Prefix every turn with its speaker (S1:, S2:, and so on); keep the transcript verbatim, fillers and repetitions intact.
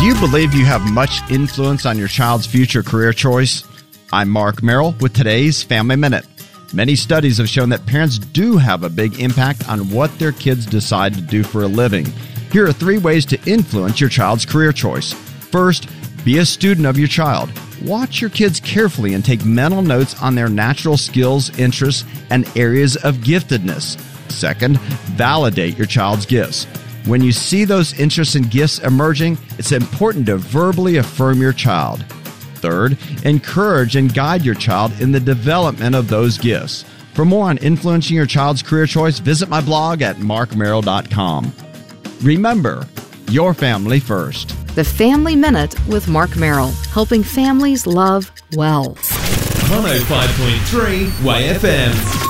S1: Do you believe you have much influence on your child's future career choice? I'm Mark Merrill with today's Family Minute. Many studies have shown that parents do have a big impact on what their kids decide to do for a living. Here are three ways to influence your child's career choice. First, be a student of your child. Watch your kids carefully and take mental notes on their natural skills, interests, and areas of giftedness. Second, validate your child's gifts. When you see those interests and gifts emerging, it's important to verbally affirm your child. Third, encourage and guide your child in the development of those gifts. For more on influencing your child's career choice, visit my blog at mark merrill dot com. Remember, your family first.
S2: The Family Minute with Mark Merrill, helping families love well.
S3: one oh five point three Y F M.